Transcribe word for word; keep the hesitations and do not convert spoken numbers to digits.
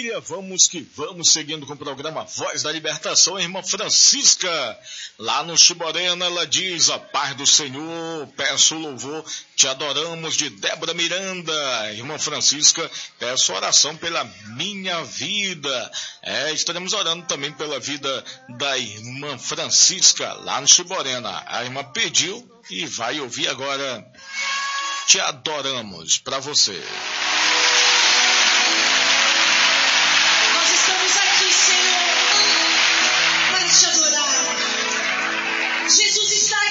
dia, vamos que vamos, seguindo com o programa Voz da Libertação. A irmã Francisca, lá no Chiborena, ela diz: a paz do Senhor, peço louvor, te adoramos, de Débora Miranda. Irmã Francisca, peço oração pela minha vida. É, estaremos orando também pela vida da irmã Francisca, lá no Chiborena. A irmã pediu e vai ouvir agora: te adoramos, para você.